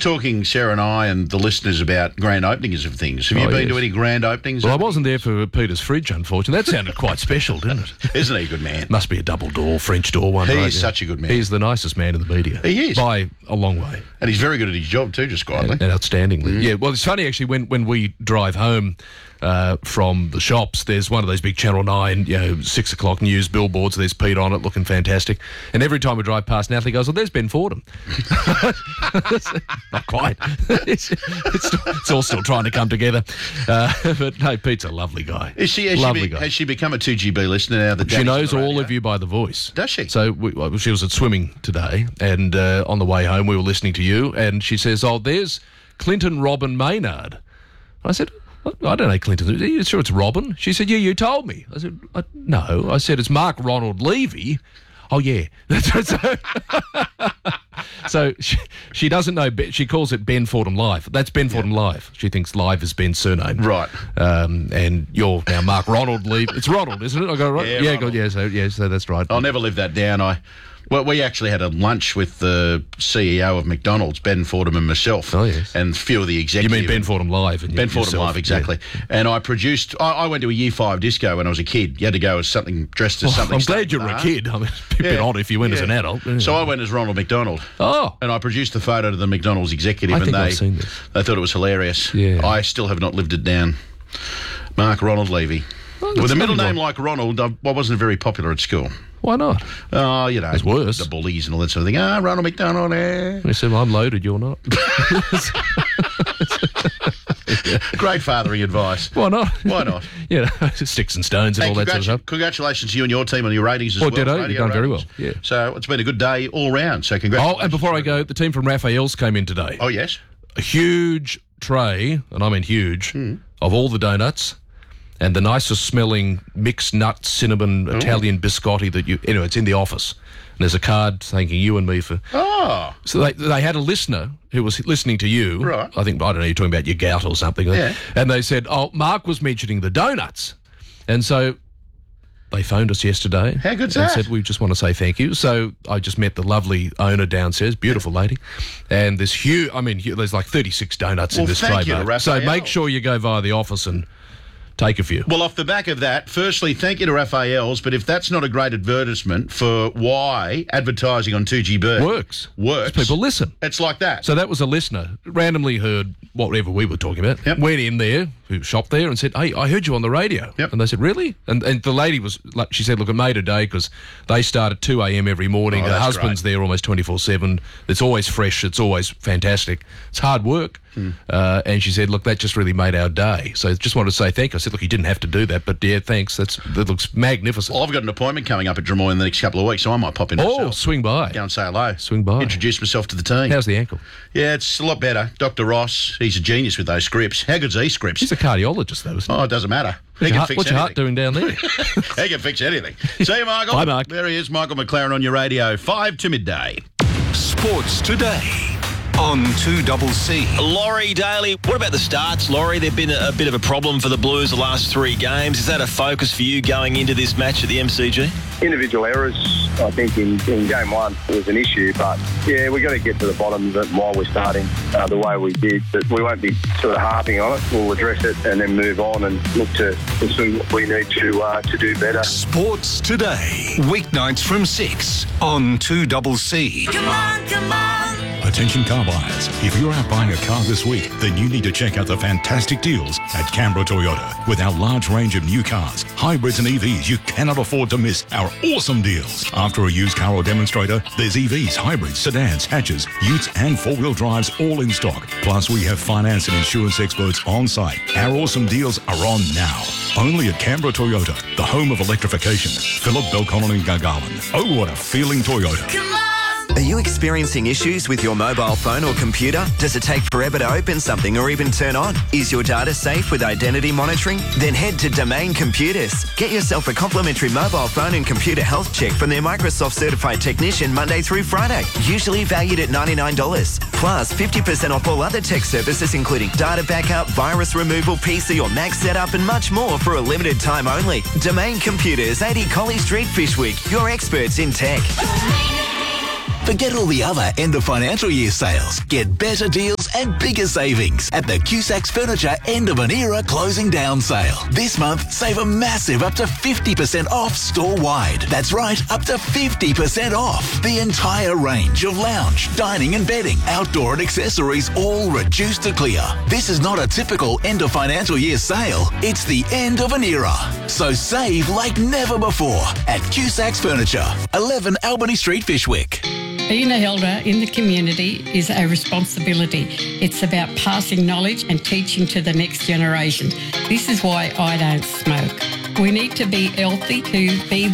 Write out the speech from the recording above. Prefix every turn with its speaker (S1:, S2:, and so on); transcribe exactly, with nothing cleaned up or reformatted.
S1: talking, Sarah and I and the listeners, about grand openings of things. Have you
S2: Oh,
S1: been
S2: yes.
S1: to any grand openings?
S2: Well, I wasn't there for Peter's fridge, unfortunately. That sounded quite special, didn't it?
S1: Isn't he a good man?
S2: Must be a double door, French door one.
S1: He
S2: right?
S1: is
S2: Yeah.
S1: such a good man.
S2: He's the nicest man in the media.
S1: He is.
S2: By a long way.
S1: And he's very good at his job too, just quietly.
S2: And, and outstandingly.
S1: Mm.
S2: Yeah, well, it's funny, actually, when, when we drive home uh, from the shops, there's one of those big Channel nine, you know, six o'clock news billboards. There's Pete on it, looking fantastic. And every time we drive past, Natalie goes, "Oh, there's Ben Fordham." Not quite. it's, it's, still, it's all still trying to come together. Uh, but no, Pete's a lovely guy.
S1: Is she, has,
S2: lovely
S1: she be,
S2: guy.
S1: has she become a two G B listener now? That
S2: She knows all of you by the voice.
S1: Does she?
S2: So we, well, she was at swimming today, and uh, on the way home we were listening to you, and she says, "Oh, there's Clinton Robin Maynard." I said, "I don't know Clinton. Are you sure it's Robin?" She said, "Yeah, you told me." I said, I, "No." I said, "It's Mark Ronald Levy." "Oh, yeah." so so she, she doesn't know. She calls it Ben Fordham Live. That's Ben Fordham Live. She thinks Live is Ben's surname.
S1: Right.
S2: Um, and you're now Mark Ronald Levy. It's Ronald, isn't it? I got it right?
S1: Yeah,
S2: yeah,
S1: Ronald.
S2: good, yeah, so, yeah, so that's right.
S1: I'll never live that down. I, well, we actually had a lunch with the C E O of McDonald's, Ben Fordham, and myself.
S2: Oh, yes.
S1: And a few of the
S2: You
S1: executives.
S2: mean Ben Fordham Live? And
S1: Ben
S2: you-
S1: Fordham
S2: yourself,
S1: Live, exactly.
S2: yeah.
S1: And I produced, I, I went to a year five disco when I was a kid. You had to go as something, dressed as
S2: Well,
S1: something.
S2: I'm
S1: starting
S2: glad you
S1: with
S2: were a
S1: R.
S2: kid. I mean, it's a bit
S1: Yeah.
S2: odd if you went as
S1: Yeah.
S2: an adult.
S1: So I went as Ronald McDonald.
S2: Oh.
S1: And I produced the photo to the McDonald's executive,
S2: I
S1: and
S2: think
S1: they
S2: I've seen this.
S1: they thought it was hilarious.
S2: Yeah.
S1: I still have not lived it down. Mark Ronald Levy.
S2: Oh, that's
S1: With a middle
S2: lovely.
S1: name like Ronald, I I wasn't very popular at school.
S2: Why not?
S1: Oh, you know,
S2: It's worse.
S1: the bullies and all that sort of thing. Ah, Ronald McDonald, eh.
S2: They said, "Well, I'm loaded, you're not."
S1: Great fathering advice.
S2: Why not?
S1: Why not?
S2: You know, sticks and stones and
S1: Hey,
S2: all that sort of
S1: congratu-
S2: stuff.
S1: congratulations to you and your team on your ratings as
S2: Oh,
S1: well.
S2: ditto.
S1: radio
S2: You've done very
S1: ratings.
S2: well, yeah.
S1: So it's been a good day all round. So congratulations.
S2: Oh, and before I go, the team from Raphael's came in today.
S1: Oh, yes.
S2: A huge tray, and I mean huge,
S1: Hmm.
S2: of all the donuts and the nicest smelling mixed nut cinnamon Italian biscotti that you... Anyway, it's in the office. And there's a card thanking you and me for...
S1: Oh,
S2: So they they had a listener who was listening to you.
S1: Right.
S2: I think, I don't know, you're talking about your gout or something.
S1: Yeah.
S2: And they said, "Oh, Mark was mentioning the donuts." And so they phoned us yesterday.
S1: How good's
S2: and
S1: that?
S2: said, "We just want to say thank you." So I just met the lovely owner downstairs, beautiful lady. And there's huge, I mean, hu- there's like thirty-six donuts in
S1: Well,
S2: this
S1: thank
S2: tray.
S1: you to
S2: Mark. So
S1: Raphael.
S2: make sure you go via the office and take a few.
S1: well, off the back of that, firstly, thank you to Raphael's, but if that's not a great advertisement for why advertising on two G B
S2: Works.
S1: works,
S2: People listen.
S1: it's like that.
S2: So that was a listener, randomly heard whatever we were talking about,
S1: Yep.
S2: went in there, who shopped there, and said, "Hey, I heard you on the radio."
S1: Yep.
S2: And they said, "Really?" And and the lady was, like, she said, "Look, it made a day because they start at two a.m. every morning.
S1: Oh,
S2: Her
S1: that's
S2: husband's there almost twenty-four seven. It's always fresh. It's always fantastic. It's hard work."
S1: Hmm.
S2: Uh, and she said, "Look, that just really made our day." So just wanted to say thank you. I said, "Look, you didn't have to do that, but yeah, thanks. That's That looks magnificent."
S1: Well, I've got an appointment coming up at Drummoy in the next couple of weeks, so I might pop in
S2: Oh,
S1: myself.
S2: swing by.
S1: Go and say hello.
S2: Swing by.
S1: Introduce myself to the team.
S2: How's the ankle?
S1: Yeah, it's a lot better. Doctor Ross, he's a genius with those scripts. How good's he scripts?
S2: He's a cardiologist, though, isn't he?
S1: Oh, it doesn't matter. He
S2: What's
S1: can
S2: your heart-
S1: fix
S2: what's your heart
S1: anything.
S2: doing down there?
S1: He can fix anything. See you, Michael.
S2: Bye, Mark.
S1: There he is, Michael McLaren on your radio, five to midday.
S3: Sports Today on two C C.
S4: Laurie Daly, what about the starts, Laurie? They've been a, a bit of a problem for the Blues the last three games. Is that a focus for you going into this match at the M C G?
S5: Individual errors, I think, in, in game one was an issue, but yeah, we've got to get to the bottom of it while we're starting uh, the way we did. But we won't be sort of harping on it. We'll address it and then move on and look to, to see what we need to uh, to do better.
S3: Sports Today, weeknights from six on two C C.
S6: Come on, come on.
S7: Attention car buyers. If you're out buying a car this week, then you need to check out the fantastic deals at Canberra Toyota. With our large range of new cars, hybrids and E Vs, you cannot afford to miss our awesome deals. After a used car or demonstrator, there's E Vs, hybrids, sedans, hatches, utes and four-wheel drives all in stock. Plus, we have finance and insurance experts on site. Our awesome deals are on now. Only at Canberra Toyota, the home of electrification. Phillip, Belconnen and Gargarland. Oh, what a feeling Toyota.
S6: Come on.
S8: Are you experiencing issues with your mobile phone or computer? Does it take forever to open something or even turn on? Is your data safe with identity monitoring? Then head to Domain Computers. Get yourself a complimentary mobile phone and computer health check from their Microsoft certified technician Monday through Friday, usually valued at ninety-nine dollars. Plus fifty percent off all other tech services including data backup, virus removal, P C or Mac setup and much more for a limited time only. Domain Computers, eighty Colley Street, Fishwick. Your experts in tech.
S6: Forget all the other end of financial year sales. Get better deals and bigger savings at the Cusacks Furniture End of an Era Closing Down Sale. This month, save a massive up to fifty percent off store-wide. That's right, up to fifty percent off. The entire range of lounge, dining and bedding, outdoor and accessories, all reduced to clear. This is not a typical end of financial year sale. It's the end of an era. So save like never before at Cusacks Furniture, eleven Albany Street, Fishwick.
S9: Being an elder in the community is a responsibility. It's about passing knowledge and teaching to the next generation. This is why I don't smoke. We need to be healthy to be